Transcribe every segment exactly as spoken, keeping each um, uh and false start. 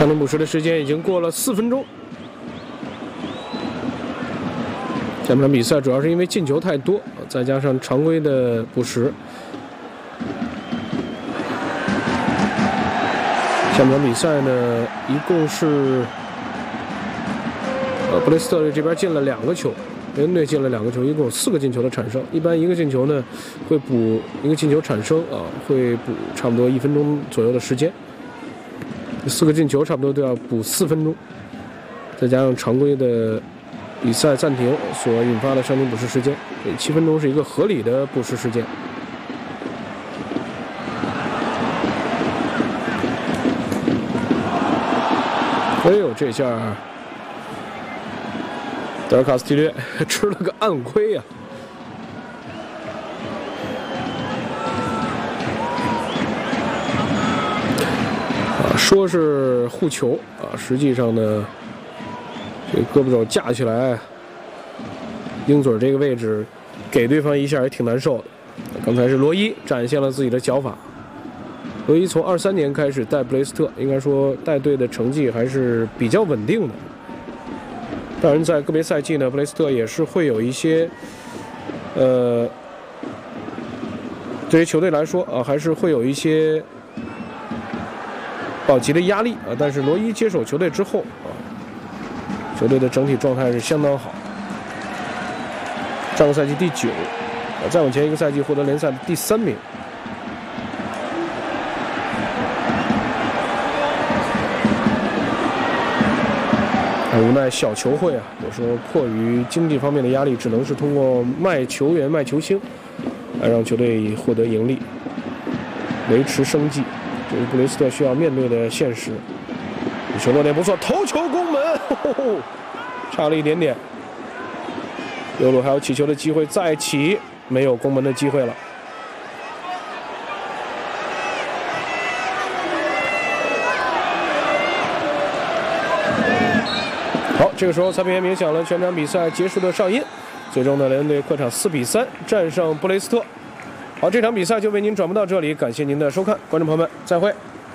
伤停补时的时间已经过了四分钟。下半场比赛主要是因为进球太多，再加上常规的补时。下半场比赛呢，一共是呃布雷斯特这边进了两个球，联队进了两个球，一共有四个进球的产生。一般一个进球呢会补一个进球产生啊，会补差不多一分钟左右的时间。四个进球差不多都要补四分钟，再加上常规的比赛暂停所引发的伤停补时时间，所以七分钟是一个合理的补时时间。哎呦，这下德尔卡斯蒂略吃了个暗亏呀、啊！说是护球啊，实际上呢，这胳膊肘架起来，鹰嘴这个位置给对方一下也挺难受的。刚才是罗伊展现了自己的脚法。罗伊从二三年开始带布雷斯特，应该说带队的成绩还是比较稳定的。当然，在个别赛季呢，布雷斯特也是会有一些，呃，对于球队来说啊，还是会有一些保级的压力啊。但是罗伊接手球队之后啊，球队的整体状态是相当好。上个赛季第九，啊，再往前一个赛季获得联赛的第三名。无奈小球会啊，有时候迫于经济方面的压力，只能是通过卖球员、卖球星，来让球队获得盈利，维持生计。这是布雷斯特需要面对的现实。球落点不错，头球攻门，呵呵差了一点点。右路还有起球的机会，再起没有攻门的机会了。好，这个时候裁判员鸣响了全场比赛结束的哨音，最终呢，联队客场四比三战胜布雷斯特。好，这场比赛就为您转播到这里，感谢您的收看，观众朋友们，再会。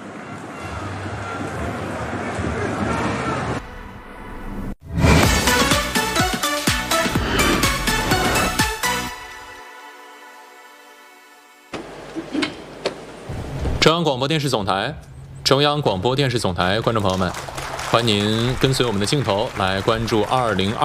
中央广播电视总台，中央广播电视总台，观众朋友们，欢迎您跟随我们的镜头来关注二零二。